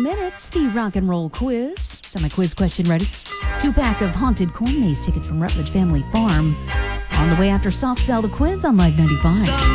minutes, the rock and roll quiz. Got my quiz question ready. 2-pack of Haunted Corn Maze tickets from Rutledge Family Farm. On the way after Soft Sell the quiz on Live 95.